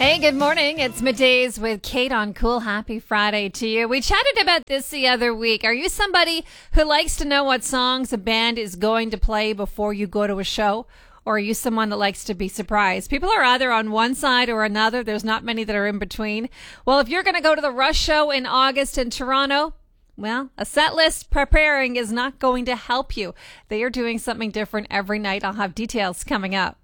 Hey, good morning. It's Middays with Kate on Cool. Happy Friday to you. We chatted about this the other week. Are you somebody who likes to know what songs a band is going to play before you go to a show? Or are you someone that likes to be surprised? People are either on one side or another. There's not many that are in between. Well, if you're going to go to the Rush show in August in Toronto, well, a set list preparing is not going to help you. They are doing something different every night. I'll have details coming up.